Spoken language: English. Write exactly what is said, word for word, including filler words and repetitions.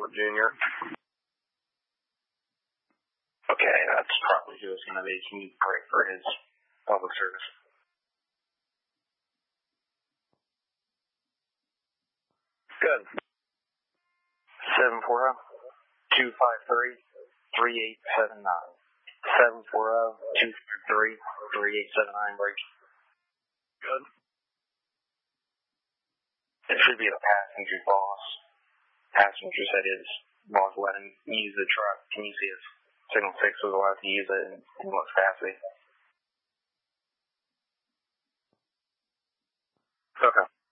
Edward Junior Okay, that's probably who it's going to be. Can you pray for his public service? Good. seven four zero, two five three, three eight seven nine. seven four zero, two five three, three eight seven nine, break. Good. It should be the passenger's boss. Passenger said his boss let him use the truck. Can you see if Signal six was allowed to use it in what capacity? Okay.